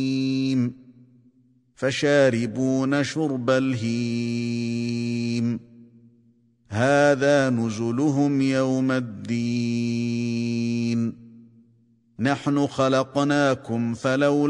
فشاربون شرب الهيم هذا نزلهم يوم الدين نحن خلقناكم فلولا